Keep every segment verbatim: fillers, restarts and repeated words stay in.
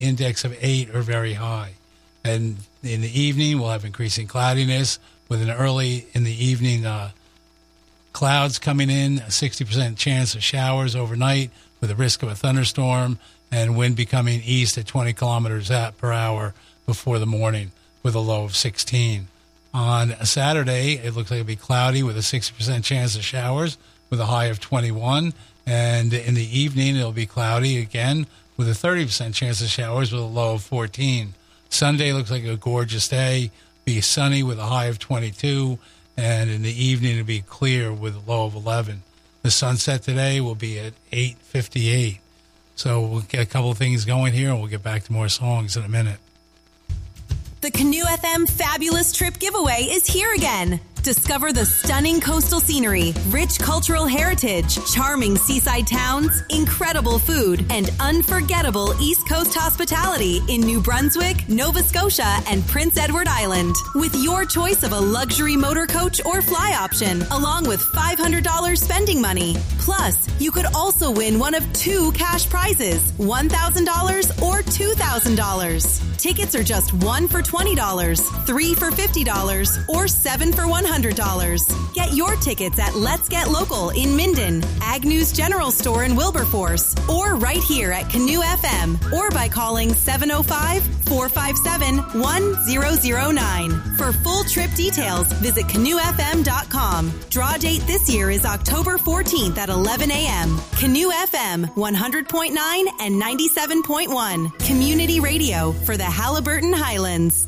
index of eight or very high. And in the evening, we'll have increasing cloudiness with an early in the evening uh, clouds coming in, a sixty percent chance of showers overnight with a risk of a thunderstorm, and wind becoming east at twenty kilometers per hour before the morning with a low of sixteen. On a Saturday, it looks like it'll be cloudy with a sixty percent chance of showers with a high of twenty-one. And in the evening, it'll be cloudy again with a thirty percent chance of showers with a low of fourteen. Sunday looks like a gorgeous day, be sunny with a high of twenty-two. And in the evening, it'll be clear with a low of eleven. The sunset today will be at eight fifty-eight. So we'll get a couple of things going here, and we'll get back to more songs in a minute. The Canoe F M Fabulous Trip Giveaway is here again. Discover the stunning coastal scenery, rich cultural heritage, charming seaside towns, incredible food, and unforgettable East Coast hospitality in New Brunswick, Nova Scotia, and Prince Edward Island. With your choice of a luxury motor coach or fly option, along with five hundred dollars spending money. Plus, you could also win one of two cash prizes, one thousand dollars or two thousand dollars. Tickets are just one for twenty dollars, three for fifty dollars, or seven for one hundred dollars. Get your tickets at Let's Get Local in Minden, Agnew's General Store in Wilberforce, or right here at Canoe F M, or by calling seven oh five, four five seven, one oh oh nine. For full trip details, visit canoe f m dot com. Draw date this year is October fourteenth at eleven a.m. Canoe F M, one hundred point nine and ninety-seven point one. Community radio for the Haliburton Highlands.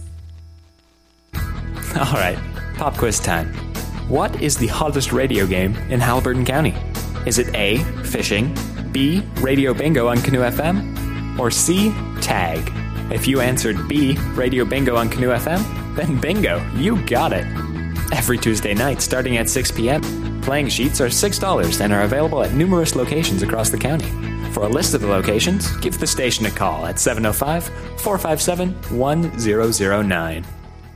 All right, pop quiz time. What is the hottest radio game in Haliburton County? Is it A, fishing, B, radio bingo on Canoe F M, or C, tag? If you answered B, radio bingo on Canoe F M, then bingo, you got it. Every Tuesday night starting at six p.m., playing sheets are six dollars and are available at numerous locations across the county. For a list of the locations, give the station a call at seven oh five, four five seven, one oh oh nine.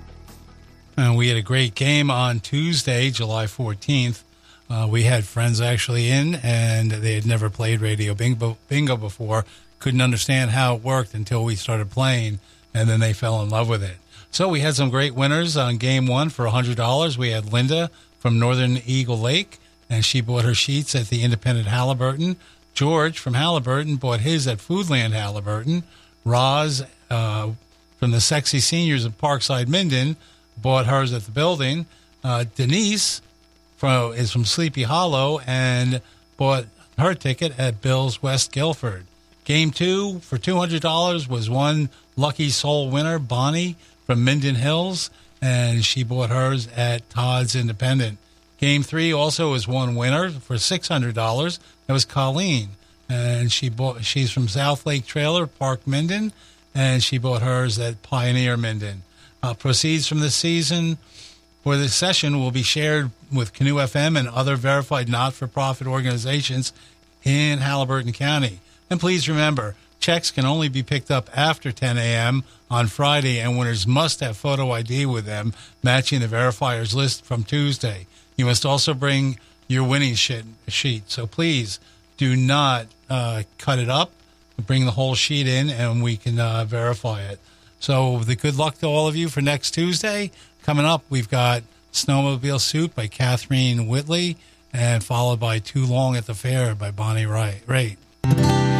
And we had a great game on Tuesday, July fourteenth. Uh, we had friends actually in, and they had never played radio bingo, bingo before, couldn't understand how it worked until we started playing, and then they fell in love with it. So we had some great winners on game one for one hundred dollars. We had Linda from Northern Eagle Lake, and she bought her sheets at the Independent Haliburton. George from Haliburton bought his at Foodland Haliburton. Roz uh, from the Sexy Seniors of Parkside Minden bought hers at the building. Uh, Denise from, is from Sleepy Hollow and bought her ticket at Bill's West Guilford. Game two for two hundred dollars was one lucky soul winner, Bonnie from Minden Hills, and she bought hers at Todd's Independent. Game three also was one winner for six hundred dollars. That was Colleen, and she bought. She's from South Lake Trailer Park, Minden, and she bought hers at Pioneer Minden. Uh, proceeds from the season for this session will be shared with Canoe F M and other verified not-for-profit organizations in Haliburton County. And please remember, checks can only be picked up after ten a.m. on Friday, and winners must have photo I D with them, matching the verifiers list from Tuesday. You must also bring your winning sheet. So please do not uh, cut it up. Bring the whole sheet in, and we can uh, verify it. So the good luck to all of you for next Tuesday. Coming up, we've got Snowmobile Suit by Catherine Whitley, and followed by Too Long at the Fair by Bonnie Raitt.